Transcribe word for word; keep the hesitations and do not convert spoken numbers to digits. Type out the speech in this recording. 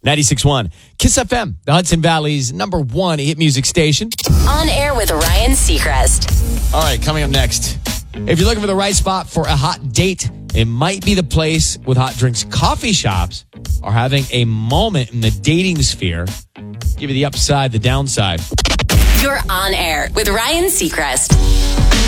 ninety-six point one Kiss F M, the Hudson Valley's number one hit music station. On air with Ryan Seacrest. All right, coming up next. If you're looking for the right spot for a hot date, it might be the place with hot drinks. Coffee shops are having a moment in the dating sphere. Give you the upside, the downside. You're on air with Ryan Seacrest.